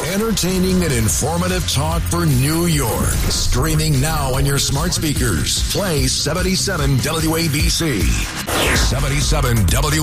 Entertaining and informative talk for New York. Streaming now on your smart speakers. Play 77 WABC. 77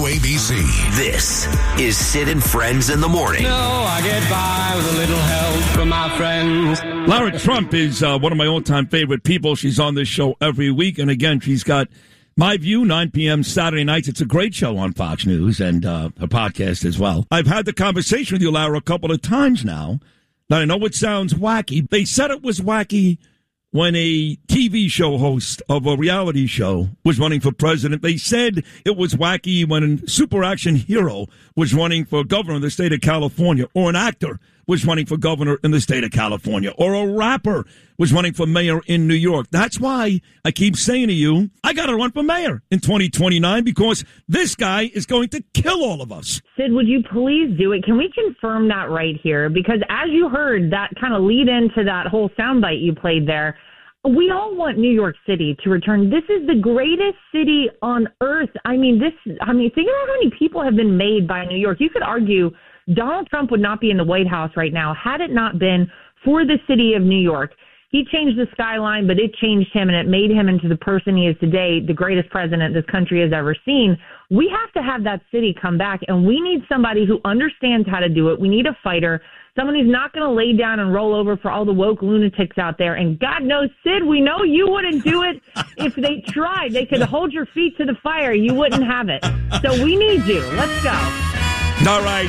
WABC. This is Sid and Friends in the Morning. No, I get by with a little help from my friends. Lara Trump is one of my all-time favorite people. She's on this show every week. And again, she's got My View, 9 p.m. Saturday nights. It's a great show on Fox News and her podcast as well. I've had the conversation with you, Lara, a couple of times now. Now, I know it sounds wacky. They said it was wacky when a TV show host of a reality show was running for president. They said it was wacky when a super action hero was running for governor in the state of California, or an actor was running for governor in the state of California, or a rapper was running for mayor in New York. That's why I keep saying to you, I got to run for mayor in 2029 because this guy is going to kill all of us. Sid, would you please do it? Can we confirm that right here? Because as you heard, that kind of lead into that whole soundbite you played there, we all want New York City to return. This is the greatest city on earth. I mean, think about how many people have been made by New York. You could argue Donald Trump would not be in the White House right now had it not been for the city of New York. He changed the skyline, but it changed him, and it made him into the person he is today, the greatest president this country has ever seen. We have to have that city come back, and we need somebody who understands how to do it. We need a fighter, someone who's not going to lay down and roll over for all the woke lunatics out there. And God knows, Sid, we know you wouldn't do it if they tried. They could hold your feet to the fire. You wouldn't have it. So we need you. Let's go. All right.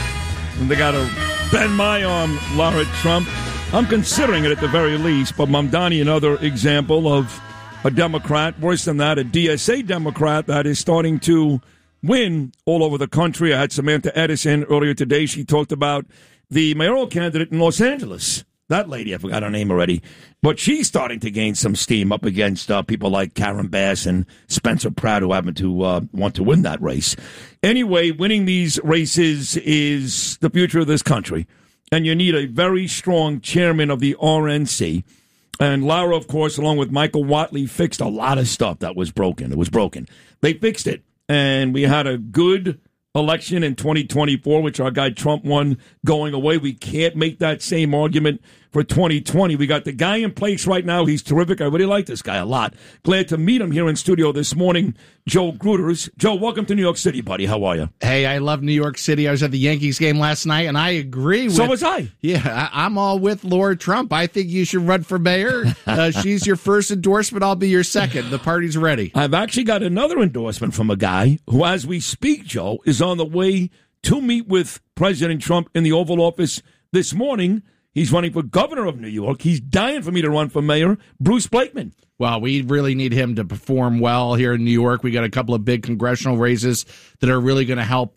They got to bend my arm, Lara Trump. I'm considering it at the very least, but Mamdani, another example of a Democrat, worse than that, a DSA Democrat that is starting to win all over the country. I had Samantha Edison earlier today. She talked about the mayoral candidate in Los Angeles. That lady, I forgot her name already. But she's starting to gain some steam up against people like Karen Bass and Spencer Pratt, who happen to want to win that race. Anyway, winning these races is the future of this country. And you need a very strong chairman of the RNC. And Lara, of course, along with Michael Whatley, fixed a lot of stuff that was broken. It was broken. They fixed it. And we had a good election in 2024, which our guy Trump won going away. We can't make that same argument for 2020. We got the guy in place right now. He's terrific. I really like this guy a lot. Glad to meet him here in studio this morning, Joe Gruters. Joe, welcome to New York City, buddy. How are you? Hey, I love New York City. I was at the Yankees game last night, and I agree with... So was I. Yeah, I'm all with Laura Trump. I think you should run for mayor. She's your first endorsement. I'll be your second. The party's ready. I've actually got another endorsement from a guy who, as we speak, Joe, is on the way to meet with President Trump in the Oval Office this morning. He's running for governor of New York. He's dying for me to run for mayor. Bruce Blakeman. Well, we really need him to perform well here in New York. We got a couple of big congressional races that are really going to help,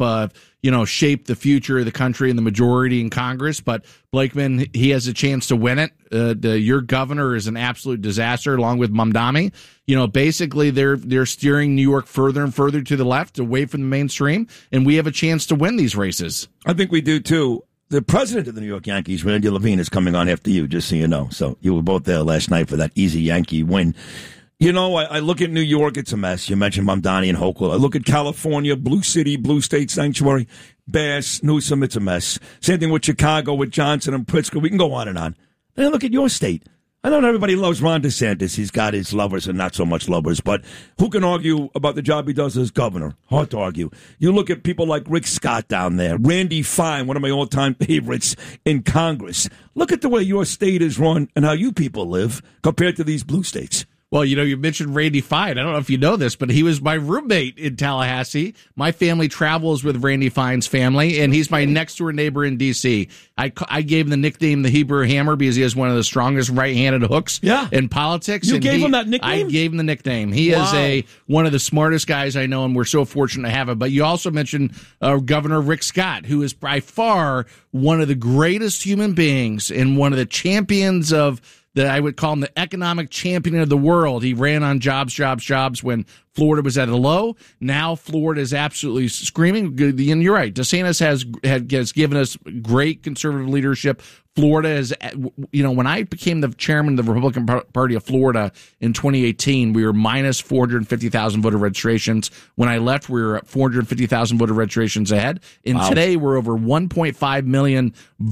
shape the future of the country and the majority in Congress. But Blakeman, he has a chance to win it. Your governor is an absolute disaster, along with Mamdani. Basically, they're steering New York further and further to the left, away from the mainstream, and we have a chance to win these races. I think we do too. The president of the New York Yankees, Randy Levine, is coming on after you, just so you know. So you were both there last night for that easy Yankee win. I look at New York, it's a mess. You mentioned Mamdani and Hochul. I look at California, Blue City, Blue State Sanctuary, Bass, Newsom, it's a mess. Same thing with Chicago, with Johnson and Pritzker. We can go on and on. Then look at your state. I know everybody loves Ron DeSantis. He's got his lovers and not so much lovers, but who can argue about the job he does as governor? Hard to argue. You look at people like Rick Scott down there, Randy Fine, one of my all-time favorites in Congress. Look at the way your state is run and how you people live compared to these blue states. Well, you mentioned Randy Fine. I don't know if you know this, but he was my roommate in Tallahassee. My family travels with Randy Fine's family, and he's my next-door neighbor in D.C. I gave him the nickname the Hebrew Hammer because he has one of the strongest right-handed hooks in politics. You gave him that nickname? I gave him the nickname. He is one of the smartest guys I know, and we're so fortunate to have him. But you also mentioned Governor Rick Scott, who is by far one of the greatest human beings and one of the champions of I would call him the economic champion of the world. He ran on jobs when Florida was at a low. Now Florida is absolutely screaming. And you're right. DeSantis has given us great conservative leadership. Florida is, when I became the chairman of the Republican Party of Florida in 2018, we were minus 450,000 voter registrations. When I left, we were at 450,000 voter registrations ahead. And today we're over 1.5 million